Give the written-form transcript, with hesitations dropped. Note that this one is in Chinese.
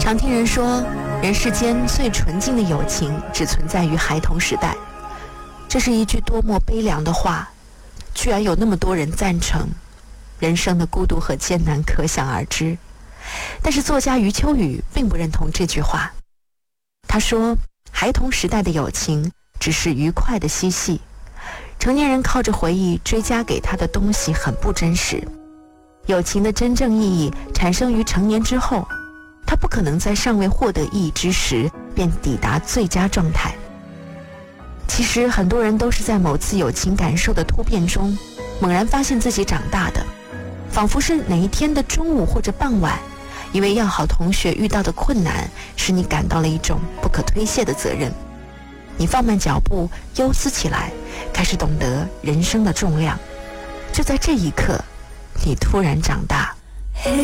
常听人说，人世间最纯净的友情只存在于孩童时代。这是一句多么悲凉的话，居然有那么多人赞成。人生的孤独和艰难可想而知。但是作家余秋雨并不认同这句话。他说，孩童时代的友情只是愉快的嬉戏，成年人靠着回忆追加给他的东西很不真实。友情的真正意义产生于成年之后，它不可能在尚未获得意义之时便抵达最佳状态。其实很多人都是在某次友情感受的突变中，猛然发现自己长大的，仿佛是哪一天的中午或者傍晚，一位要好同学遇到的困难使你感到了一种不可推卸的责任。你放慢脚步，忧思起来，开始懂得人生的重量。就在这一刻，你突然长大。